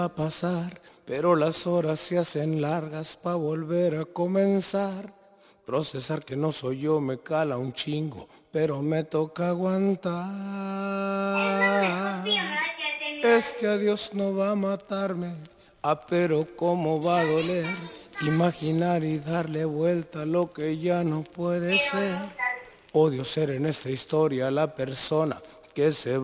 a pasar, pero las horas se hacen largas pa' volver a comenzar. Procesar que no soy yo me cala un chingo, pero me toca aguantar. Este adiós no va a matarme, pero cómo va a doler. Imaginar y darle vuelta a lo que ya no puede ser. Odio ser en esta historia la persona que se